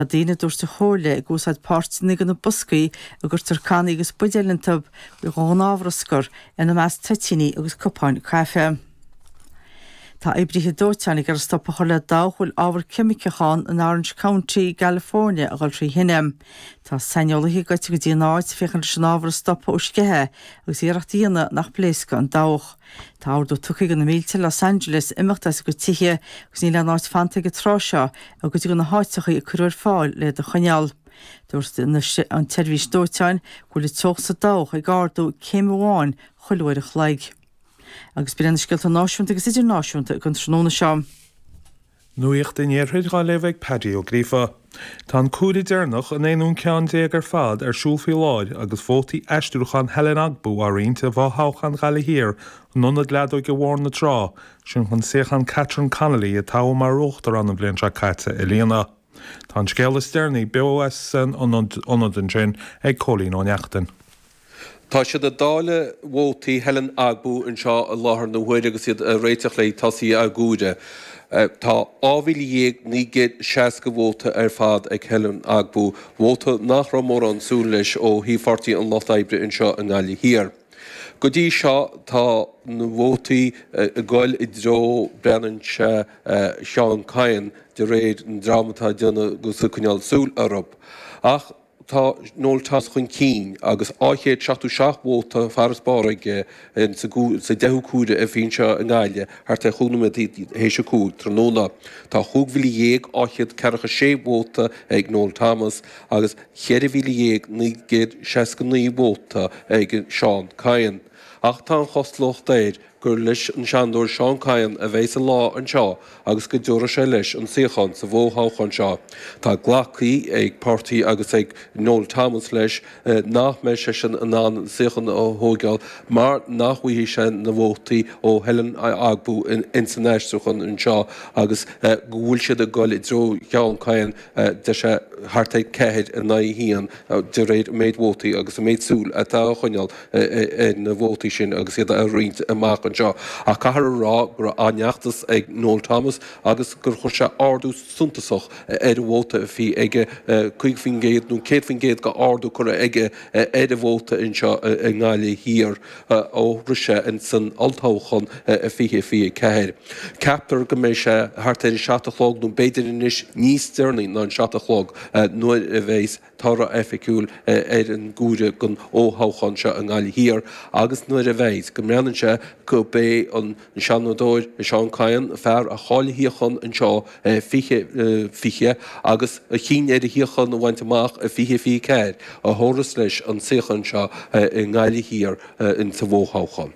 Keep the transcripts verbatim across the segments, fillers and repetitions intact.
A dtíine dúirta chóirle ag úsáid páirtna gan na buscaí agus turcánaí agus buidealantab i ghánáhrascar ina meas tetíní agus cupáin caifé. Tá ibrithe dóiteannig ar stoppa chola dáhfuil ábhar cimiciáin in Orange County, California a gáil trí hinne. Tá seinolaí goite go dtí náid féchan sin ábhar stoppa uscithe agus iarachtaíana nach bléasca an dách. Tá ábhar dó tucaigh an na mílte Los Angeles imimeachtas go tithe agus ní le náid fanta go tráseo agus go na háiteacha i cuirear fáil le a choneal. Dúirsta an teirhís dóiteáin go le teoch sa dách ag gáardú céimháin choilúireach leig. Agus bí an sciilta náisiúnta agus idir náisiúnta gon tróna seám. Nuíocht in éarthid gá lehah Paddy ó Grífa. Tá cúda déarnach an éonún ceann déag ar fad ar siúlfaí láid agus fótaí eistúchan Helen Agbu a rianta bháthchan galahír nuna gleadú go bhhar na trá sin chun séchan Catherine Connolly a tá mar uachtar an blion se caite i líana. Tá scéal stearnaí B O S san ionad an sin ag cólín ó neachtain. Tá siad a dála bhótaí Helen Agbu an seo a láthair na huaide agus iad a réiteach le tosaí a gúide. Tá ábhíle dhéag nígéad seaas go bhóta ar fad ag Helen Agbu, bhóta nach ra mór an súil leis ó hí fortaí an Lochaibre an seo an gáilí hir. Go dtí seo tá na bhótaí a gcuil i dro breanann se Seán Cain de réad an dramatá deanna go sa cuineáil súil arab. Ach tá nóiltas chun cín agus áchéad seachtú seach bhóta fearrasbáraige sa deú cúide a bhíonn seo an gáile ar tá chúnamid hééis se cúd tróna. Tá chughhíle dhéag áchéad cearacha sé bhóta ag Noel Thomas agus cheirhíle dhéag nígéad seaca ní bhóta ag Seán Cain. Ach tá an chostlóch déir gur leis an seanúir Seán Cain a bhééis an lá an seo agus go dúra sé leis an siochan sa bhóthchan seo. Tá ghlachaí ag páirtí agus ag Noel Thomas leis nach mé sé sin an an siochan ó thógáil mar nachhuihí sin na bhótaí ó Helen Agbu in san éisteachchan an seo agus bhfuil siad a gcuil i dro Seán Cain de sé hartaigh céhéid in naíhíon de réad méid bhótaí agus a méid súil a tá chuineáil na bhótaí sin agus iad a riint amach an seo. A cahar rá gur aneachtas ag Noel Thomas agus gur chuir se ardú suntasach ar bhóta a bhí ige chuig fin géad nó céad fin géad go ardú chur ige ar a bhóta in seo an gáilí hir ó brise in san altóchan a fihe fi ceir. Captar go méid se hartéir seaachlog nó beidir inis níos stearnaí ná an seaachlog nuair a bhééis tára efficiúil ar an gúide gon óthchan se an gáilí hir agus nuair a bhééis go mreanann se go bé an seanadóir i Seán Cain fear a cháilhíochan an seo fiche agus a chin éidir híochan bhaint amach a fiche fi céir a thuras leis an siochan seo i ngáilí hir in sa bhóthchan.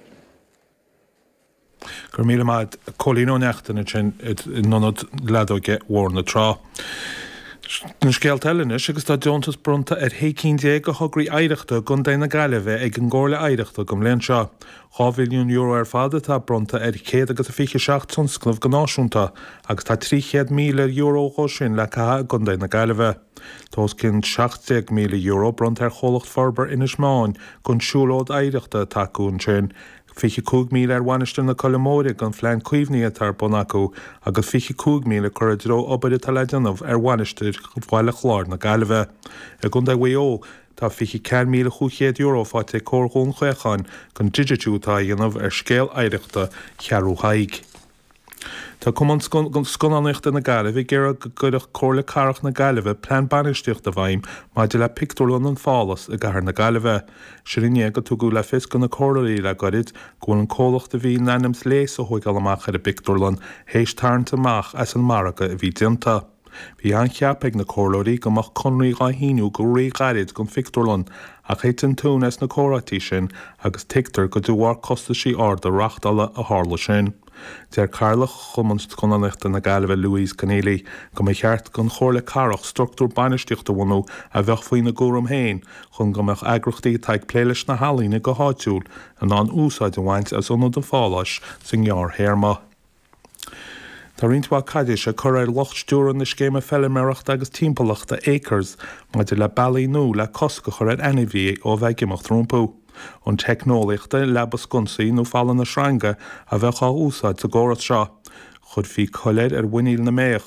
Gur míle maid cólín ó neachtain sin nonad leadóige bhór na trá. Na scéal teilenis agus tá Johntas brunta ar hécinn déag go thugraí éireachta gon déna gaiileheh ag an ggóla éireachta gom léon seo. dhá mhilliún euro ar fada tá brunta ar chéad agus a fiche seach tunscnamh go náisiúnta agus tá tríchéad míle euro ó sin le cathe gon déna gaiileheh. Tós cinn seachtdéag míle euro brunt ar cholacht forbar inis máin gon siúlód éireachta takeún sin. Fiche cúg míle ar bhainisteach na Colmóide gan phlean cuimhní tar Bonaco agus fiche cúg míle chur dro obair taleideanmh ar bhainisteach bhile chláir na gaiileheh. I gunda bhó tá fiche ceir míle chuchéad euro fáte cóirún chuecháin gon digitútá dhéanamh ar scéal éireachta chearú haig. Tá cumann sconanachta na gaiileh ggéire goidech cóirla carach na gaiileh plean banisteocht a bhaim má de le picúlan an fálas a gahar na gaiileh. Sirinné go tú go le fis go na cóirí le goid ghfuil an cólacht a bhí nanims lééis a thuig amach ar a picúlan hééis tarnta amach as an maracha a bhí dinta. Bhí an cheappaigh na cóirí go mach conraí gá híú go ré gaiid gon ficúlan a chéit an túnas na córatí sin agus tictar go dúhhar costa sí ard a rachtala a hála sin. Dear Carla chumans conanachta na gaiileh Louise Canelli go mé cheart gon chóirla carach struchtúr banisteochta bhhanú a bheith faoin na gúram héin chun go meach agrachtaí teag pléiles na hálína go háitiúil an an úsáid a bhaint as unad an fáilais san ghearr héirma. Tá rintá cadiis a chur ar lochtstúran na scéime fellimereacht agus timpachta Acres má de le bailí nó le cosca chur ar N V ó bheith gimacht trúmpú. An technólaachta lebas gunsaí nó fallan na sranga a bheith á úsáid sa ggóras seo. Chud bhí choléir ar bhaíil na méach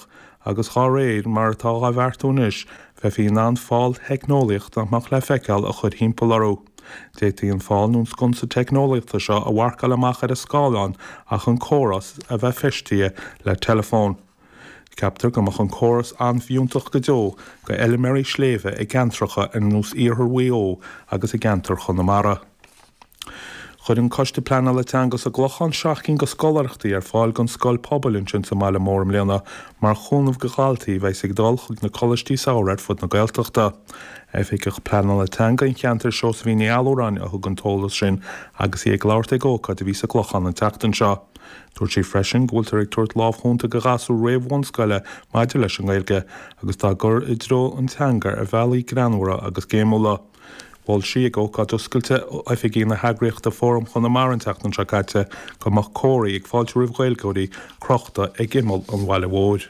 agus chá réir mar tá a bhartúnis fe hí ná fáil technoliacht amach le feiceáil a chud hímpel aró. Détaí an fáil nún scunsa technoliachta seo a bhharcail amach ar a scáilán ach an córas a bheith feistíe le telefón. Captar gomach an córas anmhiúntach go deo go eileméirí sléimhe i gantracha ar nús íorthar wéo agus i gantar chun amara. Chud an coiste pleanal le teangas a glochan seachcinn go scolarachtaí ar fáil gon scoil pobalinn sin sa mála mórm léana mar chúnmh go gáiltaí bheith sig dul chug na colistí saoir fud na gailteachta. Éfik pleanal le teanga in cheantar seo sa bhí nealórán a thug an tólas sin agus í ag láirta gócha de bhí sa glochan an teachtain seo. Dúirt sí freisin gúiltar ag tuairt lábhchúnta go gasú réamhhain scoile maidir leis an ghaeilge agus tá gur i dro an teangar ar bhealaí granúra agus géimúla. Bhil si ag ócha duscailte a fi gé na heagraíocht a fóm chun na mar an teachtain se caite go mar cóirí ag fáilte rih ghailgóirí crochta ag gimol an bhile bhóid.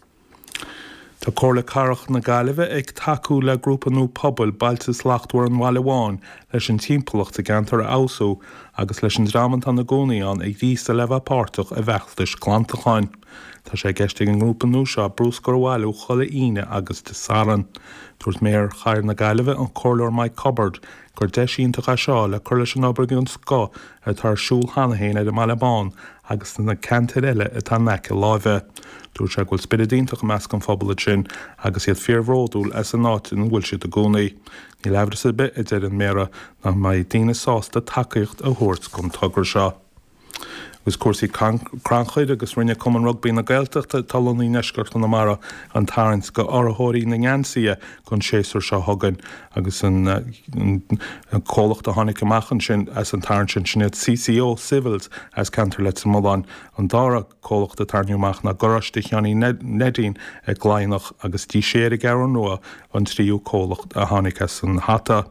Tá cóirla carach na Gaillimhe ag taú le grúpanú pobl bailtas leachtúir an bhile bháin leis an timpplacht a gantar a ausú agus leis an dráman an na gcónaíán ag dí sa leh páirteach a bheachtas glantacháin. Tá sé geiste an grúpanú seo brús gur bhhailú chola ine agus de saran. Dúirt méir chair na Gaillimhe an cóirleir Mike Cobbard gur deisíntacha seo le chuir leis an obair an scó ar tar siúl hanahéin ar a Malabán agus na cantar eile a tá neice láimhe. Dúirt sé bhfuil spiridíntaach meas an phobal sin agus iad fearhródúil as an náit in bhfuil siad a gcónaí. Ní lebhar sa bit i d an méra nach mai daine sásta takeíocht a thuirt chun tugur seo. Gus cuasaí cranchuid agus rinne cuman rugbí na gailteachta talóí neisgurt an amara an tarint go orthóirí na ngansaí chun séasúr seo thugann agus an cólacht a tháinig amachchan sin as an tarint sin sinad C C O Civils as cantar le Mulán an dára cólacht a tarniúach na goráiste cheannaí nedín ag gláinach agus tí séir ag ar an nua an tríú cólacht a tháinig as an hata.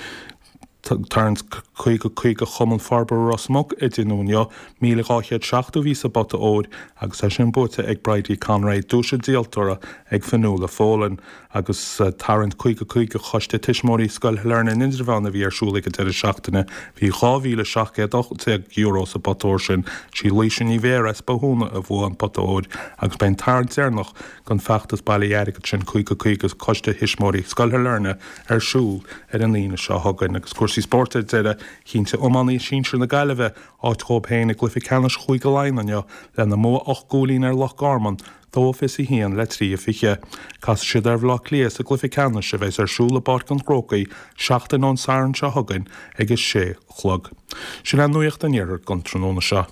Tarns chuig go chuig go chuman farbar Rossmog i dúneo míle gáchiad seachtú ví a bota óid agus é sin bute ag braidí Conraid dúise díaltóra ag fanúla fólan agus tarrant chuig go chuig go choiste tiismóí scoil learna in Indrabhán a bhí arsúla go de seachtainna hí cháhíle seacha euro sa botóir sin sí lísin í bhéir as bahúna a bhua an botóid agus ben tarrant éarnach gan feachtas bailíarigad sin chuig go chuig go choiste hismóí scoil learna arsúl ar an lína seo thugann agus cuasí sportid deire cínte omanaí sínsir na Gaillimhe áitchób héna glufi canas chuig go láinanne le na mó och gúlín ar Loch Garman dó fis i hían le trí a fiche. Cas siad ar bhlach lías a glufi canas se bheits ar siúla bart an grócaí seachtain an saran se thugann agus sé chlog. Sin an nuocht an iarr gan tróna seo.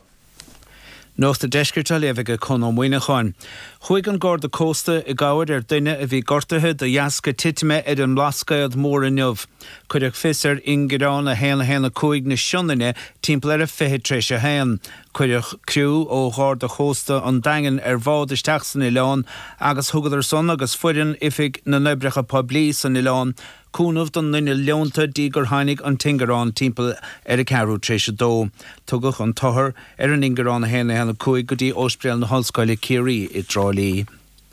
Nach de deisgurt a lefige chun an mhuioine cháin. Chuig an Garda Costa i gáir ar duine a bhí gortathe de jaasca titime ar an lascaid mór a neamh. Cuireadh fisar ingirán a héna héna chuig na sionnaine timppla ar a fiche tréis a héan. Cuireadh criú ó Garda Costa an dagan ar bhád isteach san Ileán agus thugad ar son agus fuireann ifig na nebrecha poblí san Ileán cúnamh don nuna leonta dígur tháinig an tingarán timppla ar a cearú tréis a dó. Tugach an tothar ar an ingirán a héna héna chuig go dtí ospréal na hallscoile Ciarí i Drálaí.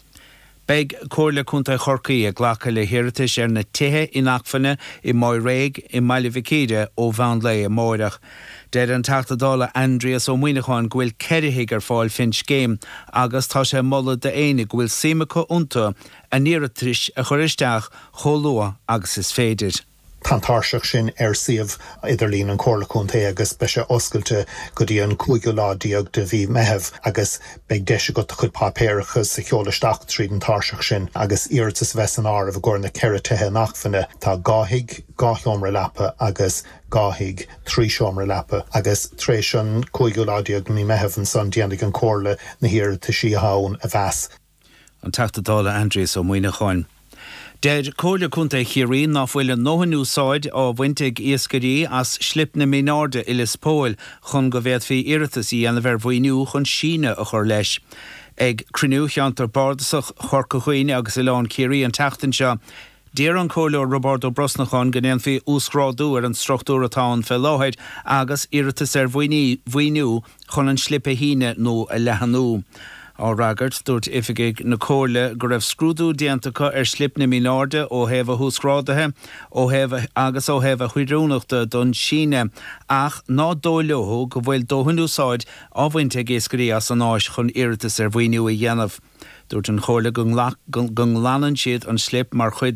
Beg cóirle cúnta chorcaí a ghlacha le héritis ar na tithe in achfanna i Moiréig i Mailivicide ó Bhanlé a Móireach. Deir an teachtadála Andreas ó Muoinecháin go bhfuil ceiritheigh ar fáil finch céim agus tá sé molla de éine go bhfuil simacha unta a níratris a choristeach cholua agus is féidir. Tantáiseach sin ar siomh idirlín an cóirlaúnta agus be sé oscailte go dtí an cúige ládaíag de bhí meitheamh agus beag deise go chud pápéirechas sa cheolaisteach tríd an táiseach sin agus iartas bheits an ára bh ggur na ceiritithe nachfanna tá gáthaigh gáthleomra leapa agus gáthaigh trí seomra leapa agus tréis an cúige ládaíag mí meitheamh an san déananig an cóirla na hiarta sí hán a bheas. An teachtadála Andreas ó Muoinecháin. Deir cóirle cúnta Chiarí ná bhfuil an nóhanú sáid á bhainteag iascarí as slip na ménáde i Lispóil chun go bhéad fí iiritas í an bhar bhaoinú chun síne a chur leis. Ag crinú cheantar bardasach chorca chuoine agus i lán Ciarí an teachtain seo. Dír an cóirleoir Roberto Brosnachan gnéan fí úscráidú ar an struchtúr atá an fel láthid agus iiritas ar bhaoinú chun an slip a híine nó a lehanú. Á ragart dúirt ifigigh na cóirle go raibh scrúdú diantacha ar slip na mínáde ó heh húscrádathe ó heh agus ó heh chuidrúnachta don síne ach ná dóileothú go bhfuil dóhann úsáid á bhainte géascarí as an áis chun iiritas ar bhaoinú a dhéanamh. dúirt an chóirla gung lanan siad an slip mar chuid